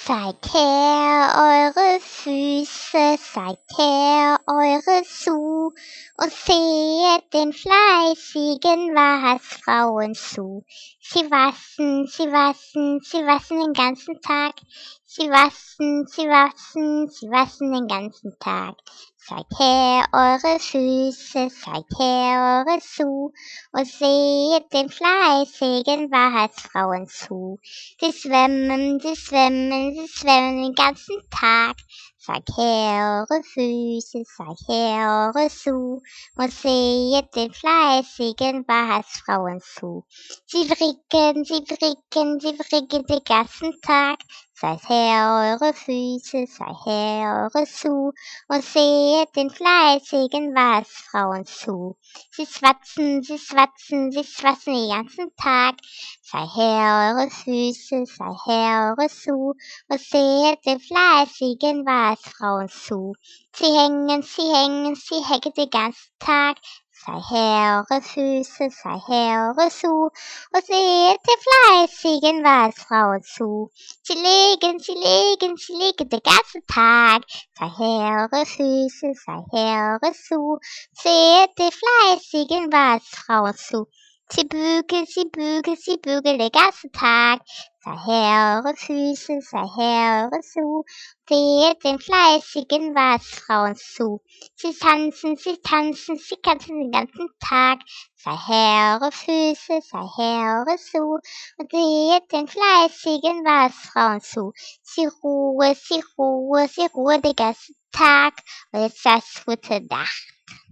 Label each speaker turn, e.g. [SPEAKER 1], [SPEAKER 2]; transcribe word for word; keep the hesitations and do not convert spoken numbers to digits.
[SPEAKER 1] Zeigt her eure Füße, zeigt her eure Schuh und sehet den fleißigen Waschfrauen zu. Sie waschen, sie waschen, sie waschen den ganzen Tag. Sie waschen, sie waschen, sie waschen den ganzen Tag. Zeigt her eure Füße, zeigt her eure Schuh und sehet den fleißigen Waschfrauen zu. Sie schwimmen, sie schwimmen, sie schwimmen den ganzen Tag. Zeigt her eure Füße, zeigt her eure Schuh und sehet den fleißigen Waschfrauen zu. Sie fricken, sie fricken, sie fricken den ganzen Tag. Zeigt her eure Füße, zeigt her eure Schuh und sehet den fleißigen Waschfrauen zu. Sie schwatzen, sie schwatzen, sie schwatzen den ganzen Tag. Zeigt her eure Füße, zeigt her eure Schuh und sehet den fleißigen Waschfrauen zu. Sie hängen, sie hängen, sie hängen den ganzen Tag. Zeigt her eure Füße, zeigt her eure Schuh und seht den fleißigen Waschfrauen zu. Sie legen, sie legen, sie legen den ganzen Tag. Zeigt her eure Füße, zeigt her eure Schuh, seht den fleißigen Waschfrauen zu. Sie bügeln, sie bügeln, sie bügeln den ganzen Tag. Zeigt her eure Füße, zeigt her eure Schuh, seht den fleißigen Waschfrauen zu. Sie tanzen, sie tanzen, sie tanzen den ganzen Tag. Zeigt her eure Füße, zeigt her eure Schuh und seht den fleißigen Waschfrauen zu. Sie ruhen, sie ruhen, sie ruhen den ganzen Tag und jetzt das gute Nacht.